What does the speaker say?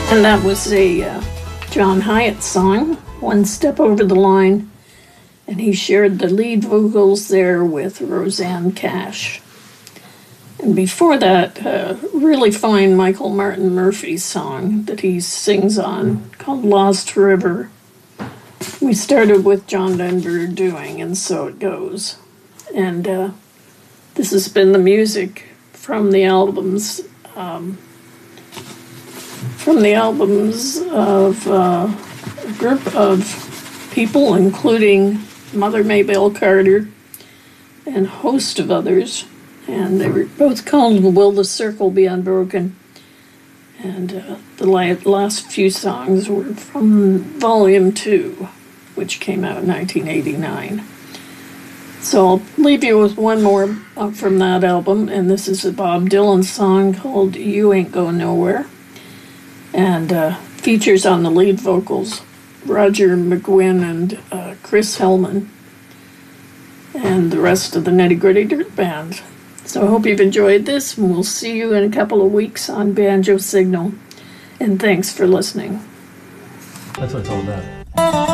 And that was a John Hiatt song, One Step Over the Line. And he shared the lead vocals there with Rosanne Cash. And before that, really fine Michael Martin Murphey song that he sings on called Lost River. We started with John Denver doing And So It Goes. And this has been the music from the albums of a group of people, including Mother Maybelle Carter and a host of others. And they were both called Will the Circle Be Unbroken? And the last few songs were from Volume 2, which came out in 1989. So I'll leave you with one more from that album, and this is a Bob Dylan song called You Ain't Going Nowhere, and features on the lead vocals Roger McGuinn and Chris Hellman, and the rest of the Nitty Gritty Dirt Band. So I hope you've enjoyed this, and we'll see you in a couple of weeks on Banjo Signal. And thanks for listening. That's what it's all about.